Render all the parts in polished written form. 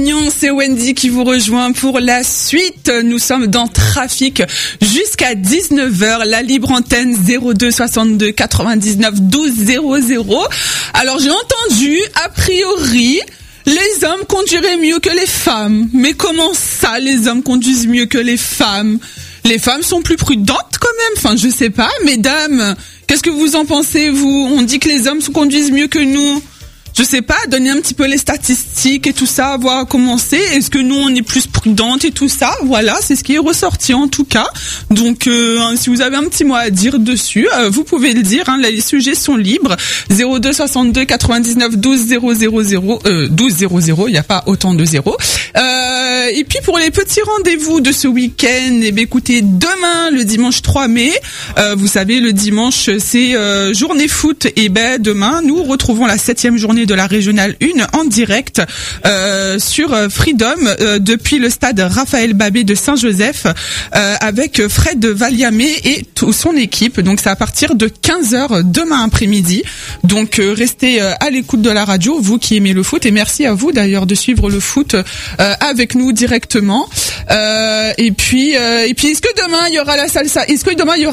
C'est Wendy qui vous rejoint pour la suite. Nous sommes dans Trafic jusqu'à 19h. La libre antenne 02 62 99 12 00. Alors j'ai entendu, a priori, les hommes conduiraient mieux que les femmes. Mais comment ça, les hommes conduisent mieux que les femmes? Les femmes sont plus prudentes quand même. Enfin, je sais pas. Mesdames, qu'est-ce que vous en pensez, vous? On dit que les hommes conduisent mieux que nous. Je sais pas, donner un petit peu les statistiques et tout ça, voir comment c'est. Est-ce que nous, on est plus prudentes et tout ça? Voilà, c'est ce qui est ressorti en tout cas. Donc, si vous avez un petit mot à dire dessus, vous pouvez le dire. Hein, les sujets sont libres. 02 62 99 12 000, 12 00. Il n'y a pas autant de zéros. Et puis pour les petits rendez-vous de ce week-end, eh bien, écoutez, demain, le dimanche 3 mai, vous savez, le dimanche, c'est journée foot. Et ben demain, nous retrouvons la 7e journée de la Régionale 1 en direct sur Freedom depuis le stade Raphaël Babé de Saint-Joseph avec Fred Valiamé et toute son équipe. Donc c'est à partir de 15h demain après-midi. Donc restez à l'écoute de la radio, vous qui aimez le foot, et merci à vous d'ailleurs de suivre le foot avec nous directement. Et puis est-ce que demain il y aura la salsa? Est-ce que demain il y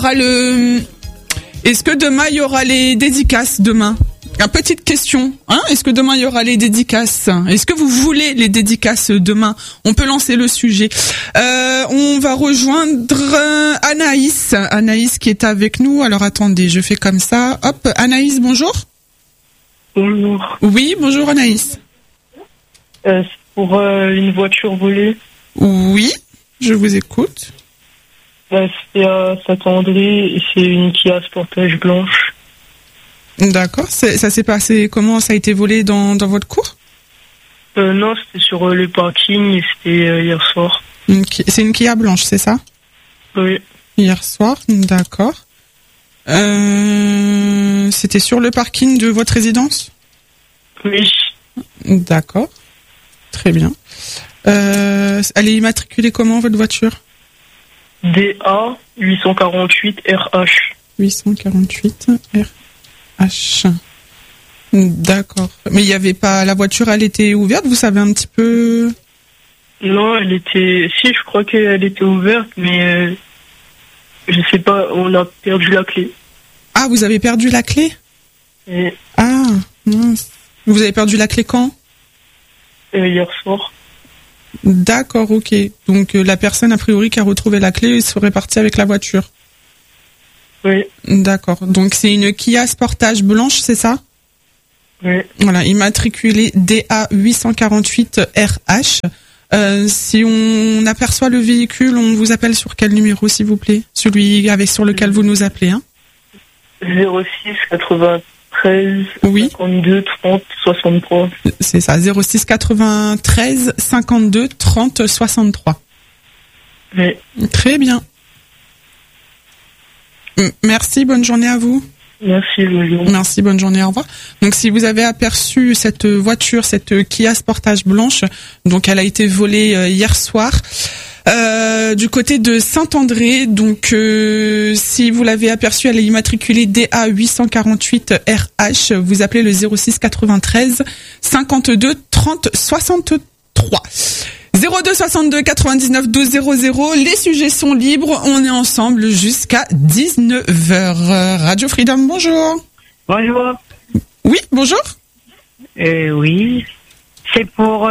aura les dédicaces demain? Une petite question, hein? Est-ce que demain il y aura les dédicaces? Est-ce que vous voulez les dédicaces demain? On peut lancer le sujet. On va rejoindre Anaïs qui est avec nous. Alors attendez, je fais comme ça. Hop, Anaïs, bonjour. Bonjour. Oui, bonjour Anaïs. C'est pour une voiture volée. Oui, je vous écoute. C'est à Saint-André et c'est une Kia Sportage blanche. D'accord. Ça s'est passé comment? Ça a été volé dans votre cour? Non, c'était sur le parking et c'était hier soir. C'est une Kia blanche, c'est ça? Oui. Hier soir, d'accord. C'était sur le parking de votre résidence? Oui. D'accord. Très bien. Elle est immatriculée comment, votre voiture? DA 848 RH. 848 RH. D'accord. Mais il y avait pas, la voiture, elle était ouverte, vous savez un petit peu? Non, elle était, si, je crois qu'elle était ouverte, mais je sais pas, on a perdu la clé. Ah, vous avez perdu la clé? Et Ah, mince. Vous avez perdu la clé quand? hier soir. D'accord, ok. Donc la personne, a priori, qui a retrouvé la clé serait partie avec la voiture. Oui. D'accord. Donc c'est une Kia Sportage blanche, c'est ça? Oui. Voilà, immatriculée DA 848 RH. Si on aperçoit le véhicule, on vous appelle sur quel numéro, s'il vous plaît? Celui sur lequel vous nous appelez, hein? 06 93 oui. 52 30 63. C'est ça, 06 93 52 30 63. Oui. Très bien. Merci, bonne journée à vous. Merci, bonjour. Merci, bonne journée, au revoir. Donc si vous avez aperçu cette voiture, cette Kia Sportage blanche, donc elle a été volée hier soir du côté de Saint-André. Donc si vous l'avez aperçue, elle est immatriculée DA 848 RH. Vous appelez le 06 93 52 30 63. 02 62 99 12 00. Les sujets sont libres. On est ensemble jusqu'à 19h. Radio Freedom, bonjour. Bonjour. Oui, bonjour. Oui. C'est pour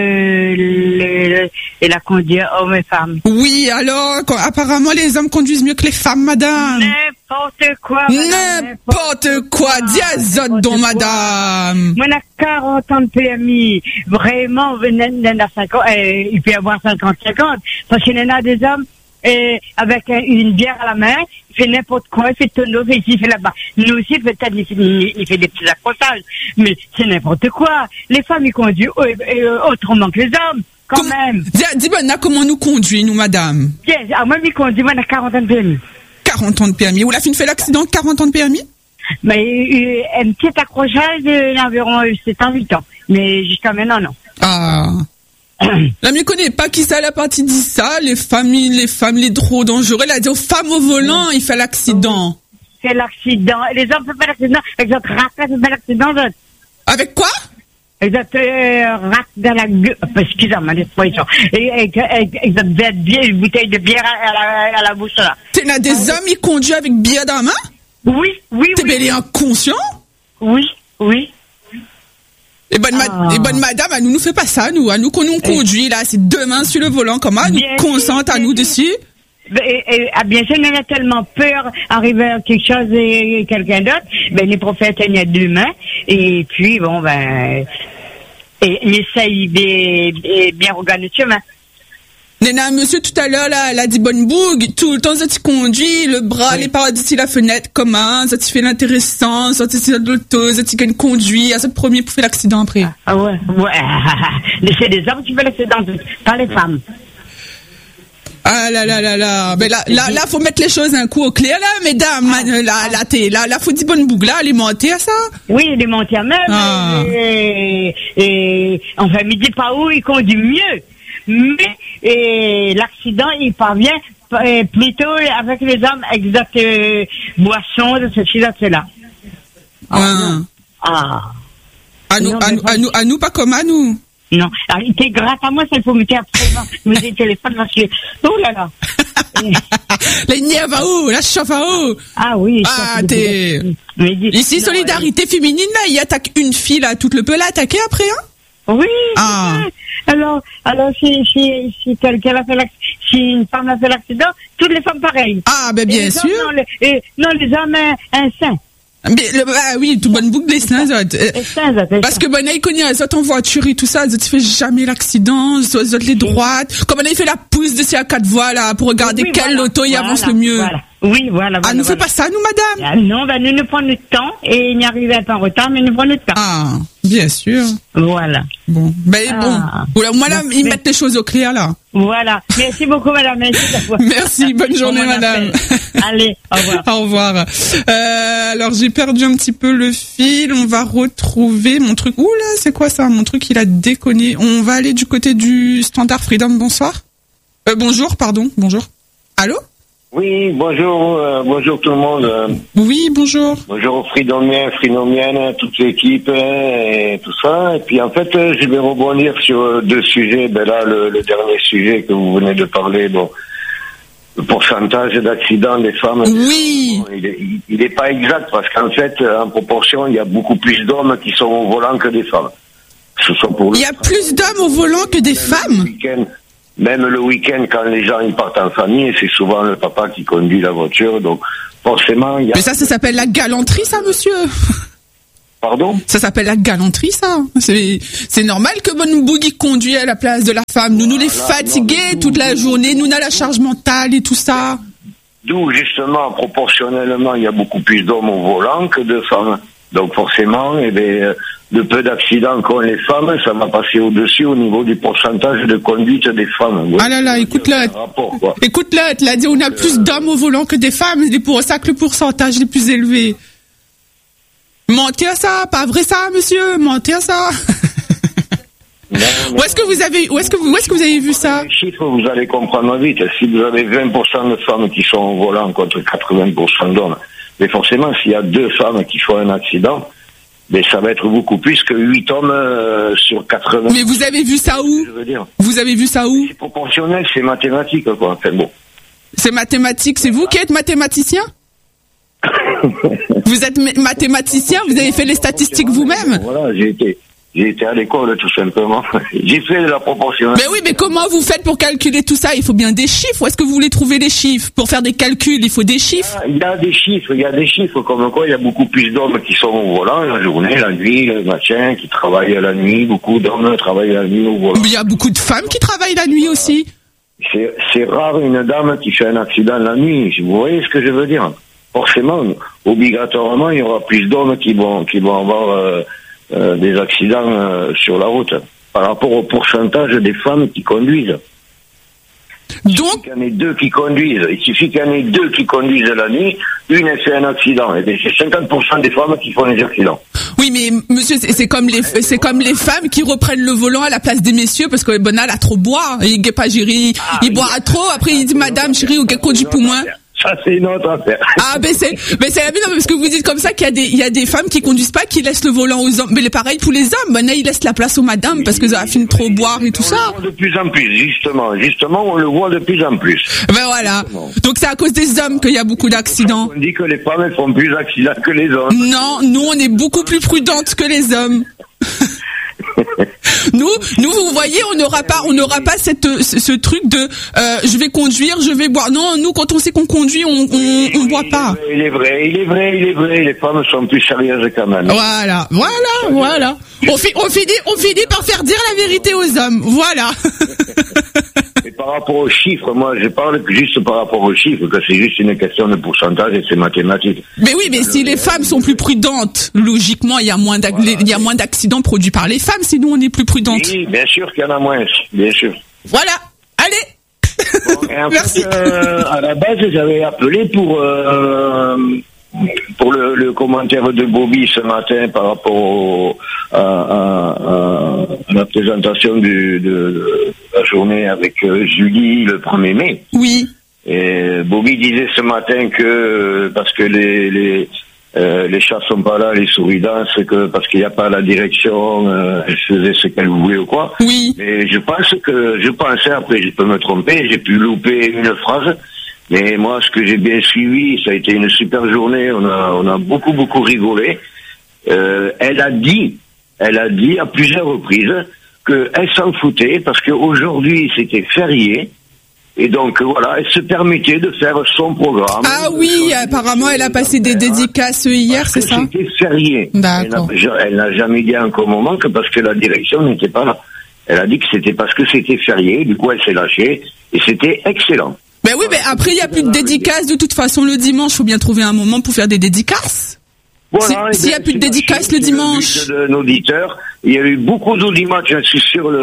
la conduite hommes et femmes. Oui, alors, apparemment, les hommes conduisent mieux que les femmes, madame. N'importe quoi, madame. N'importe quoi. Diazote donc, madame. Moi, on a 40 ans de PMI. Vraiment, il peut y avoir 50-50. Parce qu'il y en a des hommes, avec une bière à la main, il fait n'importe quoi, il fait tonneau, il fait ici, il fait là-bas. Nous aussi, peut-être, il fait des petits accrochages. Mais c'est n'importe quoi. Les femmes, ils conduisent autrement que les hommes, quand même. Dis-moi, comment nous conduit, nous, madame? Bien, moi, ils conduisent, moi, on a 40 ans de PMI. 40 ans de PMI. Où la fille fait l'accident, 40 ans de PMI? Mais, un petit accrochage d'environ 7 ans, 8 ans. Mais jusqu'à maintenant, non. Ah. La mieux connaît pas qui ça, la partie dit ça, les femmes, les trop dangereux. Elle a dit aux femmes au volant, il fait l'accident. C'est l'accident. Les hommes font pas l'accident. Les autres racassent, font pas l'accident. Avec quoi? ils ont rac dans la gueule, excusez-moi l'expression, et ils ont bien une bouteille de bière à la bouche là. T'en as des hommes, ils conduisent avec bière dans la main? Oui. T'es bel et inconscient? Oui. Et bonne madame, à nous fait pas ça, à nous qu'on nous conduit, là, c'est deux mains sur le volant, comment, nous concentre à nous dessus? Bien sûr, on a tellement peur d'arriver à quelque chose et quelqu'un d'autre, les prophètes, il y a deux mains, et puis, il essaye de bien regarder le chemin. Nena, monsieur, tout à l'heure, là, elle a dit bonne bougue, tout le temps, ça tu conduit, le bras, les paroles d'ici la fenêtre, comment, ça tu fais l'intéressant, ça tu fais l'auto, ça tu gagnes conduit, ça te premier pour faire l'accident après. Ah ouais. C'est des hommes qui font l'accident, pas les femmes. Ah là. Mais là, faut mettre les choses un coup au clair, là, mesdames, là, faut dire bonne bougue, là, alimenter à ça. Oui, alimenter à même, et enfin, il dit pas où il conduit mieux. Mais l'accident, il parvient plutôt avec les hommes exact boissons de ceci, de cela. À nous, pas comme à nous. Non, alors, t'es grâce à moi, ça il faut me dire absolument. Me dire téléphone parce que, oh là là. La nièvre à haut, la chauffe à haut. Ah oui. T'es. Ici, non, solidarité féminine, là, il attaque une fille, là, tout le peut l'attaquer après, hein? Oui. Alors, si quelqu'un a fait si une femme a fait l'accident, toutes les femmes pareilles. Ah, ben bien sûr. Non, les hommes insains. Oui, tout bonne boucle, les seins, parce que il connaît les autres en voiture et tout ça, tu fais jamais l'accident, les autres les droites. Comme on a fait la pousse de ces à 4 voies, là, pour regarder quel auto y avance le mieux. Voilà. Oui, voilà. Nous fait pas ça, nous, madame? Non, nous nous prenons notre temps, et il n'y arrivait pas en retard, mais nous prenons notre temps. Ah, bien sûr. Voilà. Bon. Moi, là, ils mettent les choses au clair, là. Voilà. Merci beaucoup, madame. Merci, bonne journée, madame. Allez, au revoir. Au revoir. Alors, j'ai perdu un petit peu le fil. On va retrouver mon truc. Ouh là, c'est quoi ça? Mon truc, il a déconné. On va aller du côté du Standard Freedom. Bonsoir. Bonjour, pardon. Bonjour. Allô? Oui, bonjour tout le monde. Oui, bonjour. Bonjour aux Freedomiennes, toute l'équipe et tout ça. Et puis en fait, je vais rebondir sur deux sujets. Là, le dernier sujet que vous venez de parler, le pourcentage d'accidents des femmes. Oui. Il n'est pas exact parce qu'en fait, en proportion, il y a beaucoup plus d'hommes qui sont au volant que des femmes. Il y a plus d'hommes au volant que des femmes. Même le week-end, quand les gens ils partent en famille, c'est souvent le papa qui conduit la voiture, donc forcément... Mais ça s'appelle la galanterie, ça, monsieur? Pardon? Ça s'appelle la galanterie, ça. C'est normal que Bonne Bougie conduit à la place de la femme. Nous les fatiguer toute la journée, nous on a la charge mentale et tout ça. D'où, justement, proportionnellement, il y a beaucoup plus d'hommes au volant que de femmes. Donc forcément, le peu d'accidents qu'ont les femmes, ça va passer au-dessus au niveau du pourcentage de conduite des femmes. Ah là là, écoute-le. Écoute-le, tu l'as dit, on a plus d'hommes au volant que des femmes, c'est pour ça que le pourcentage est plus élevé. Mentez à ça, pas vrai ça, monsieur, mentez à ça. Où est-ce que vous avez vu ça? Les chiffres, vous allez comprendre vite. Si vous avez 20% de femmes qui sont au volant contre 80% d'hommes, mais forcément, s'il y a 2 femmes qui font un accident, ça va être beaucoup plus que 8 hommes sur 80. Mais vous avez vu ça où? Vous avez vu ça où? C'est proportionnel, c'est mathématique, quoi. Enfin, bon. C'est mathématique, c'est vous qui êtes mathématicien? Vous êtes mathématicien? Vous avez fait les statistiques vous-même? Voilà, j'ai été à l'école, tout simplement. J'ai fait de la proportionnelle. Mais oui, mais comment vous faites pour calculer tout ça? Il faut bien des chiffres. Où est-ce que vous voulez trouver les chiffres? Pour faire des calculs, il faut des chiffres. Il y a des chiffres, comme quoi il y a beaucoup plus d'hommes qui sont au volant la journée, la nuit, le matin, qui travaillent la nuit. Beaucoup d'hommes travaillent la nuit au volant. Mais il y a beaucoup de femmes qui travaillent la nuit aussi. C'est rare une dame qui fait un accident la nuit. Vous voyez ce que je veux dire? Forcément, obligatoirement, il y aura plus d'hommes qui vont avoir des accidents sur la route par rapport au pourcentage des femmes qui conduisent. Donc, il y en ait 2 qui conduisent. Il suffit qu'il y en ait 2 qui conduisent la nuit, une elle fait un accident. Et c'est 50% des femmes qui font des accidents. Oui, mais monsieur, c'est comme les femmes qui reprennent le volant à la place des messieurs parce que Bonal a trop boire. Il n'est pas chérie, il boit trop. Après il dit madame chérie ou qu'elle conduit pour moi. Ça, c'est une autre affaire. Ah, mais c'est la même, parce que vous dites comme ça qu'il y a des femmes qui conduisent pas, qui laissent le volant aux hommes. Mais pareil pour les hommes. Maintenant, ils laissent la place aux madames parce qu'ils ont fini trop boire et tout ça. On le voit de plus en plus, justement, on le voit de plus en plus. Ben voilà. Donc c'est à cause des hommes qu'il y a beaucoup d'accidents. On dit que les femmes, elles font plus d'accidents que les hommes. Non, nous, on est beaucoup plus prudentes que les hommes. Nous, vous voyez, on n'aura pas ce truc de je vais conduire, je vais boire. Non, nous, quand on sait qu'on conduit, on boit pas. Il est vrai. Les femmes sont plus sérieuses quand même. Voilà. On finit par faire dire la vérité aux hommes. Voilà. Et par rapport aux chiffres, moi, je parle juste par rapport aux chiffres, que c'est juste une question de pourcentage et c'est mathématique. Mais oui, mais si les femmes sont plus prudentes, logiquement, il y a moins d'accidents produits par les femmes, sinon on est plus prudentes. Oui, bien sûr qu'il y en a moins, bien sûr. Voilà. Allez. Bon, et en Merci. fait, à la base, j'avais appelé pour le commentaire de Bobby ce matin par rapport à la présentation de la journée avec Julie le 1er mai. Oui. Et Bobby disait ce matin que parce que les chats sont pas là, les souris dansent, que parce qu'il n'y a pas la direction, elle faisait ce qu'elle voulait ou quoi. Oui. Mais je pensais, après je peux me tromper, j'ai pu louper une phrase. Mais moi, ce que j'ai bien suivi, ça a été une super journée. On a beaucoup rigolé. Elle a dit à plusieurs reprises qu'elle s'en foutait parce qu'aujourd'hui c'était férié. Et donc voilà, elle se permettait de faire son programme. Ah oui, apparemment elle a passé des dédicaces hier, c'est ça? C'était férié. D'accord. Elle n'a jamais dit à un moment que parce que la direction n'était pas là. Elle a dit que c'était parce que c'était férié. Du coup, elle s'est lâchée et c'était excellent. Ben oui, mais après, il n'y a plus de dédicaces. De toute façon, le dimanche, faut bien trouver un moment pour faire des dédicaces. Voilà, S'il n'y a plus de dédicaces le dimanche. De auditeurs, il y a eu beaucoup d'audimatchs, je suis sûr,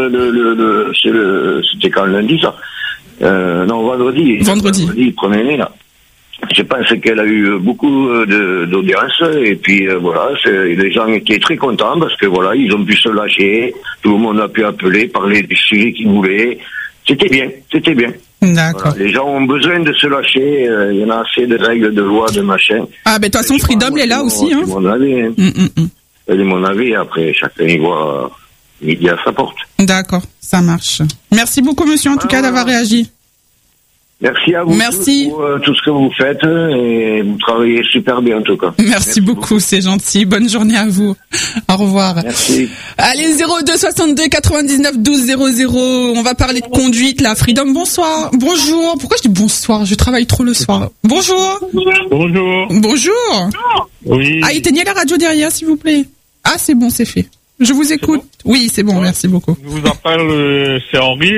c'était quand lundi, ça? Non, vendredi. Vendredi, 1er mai, là. Je pense qu'elle a eu beaucoup d'audience, et puis voilà, les gens étaient très contents, parce que voilà, ils ont pu se lâcher, tout le monde a pu appeler, parler du sujet qu'ils voulaient. C'était bien. D'accord. Voilà, les gens ont besoin de se lâcher, il y en a assez de règles, de lois, de machin. Ah, ben de toute façon, Freedom est là aussi. C'est mon avis. C'est mon avis, après, chacun y voit midi à sa porte. D'accord, ça marche. Merci beaucoup, monsieur, en tout cas, d'avoir réagi. Merci à vous. Merci pour tout ce que vous faites, et vous travaillez super bien, en tout cas. Merci beaucoup, c'est gentil. Bonne journée à vous. Au revoir. Merci. Allez, 02 62 99 12 00. On va parler de conduite, là. Freedom, bonsoir. Bonjour. Pourquoi je dis bonsoir? Je travaille trop le soir. Bonjour. Bonjour. Oui. Ah, éteignez la radio derrière, s'il vous plaît. Ah, c'est bon, c'est fait. Je vous écoute. Oui, c'est bon, merci beaucoup. Je vous appelle, c'est Henri.